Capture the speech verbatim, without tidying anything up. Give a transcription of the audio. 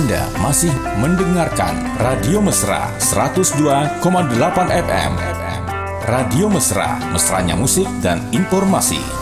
Anda masih mendengarkan Radio Mesra seratus dua koma delapan F M. Radio Mesra, mesranya musik dan informasi.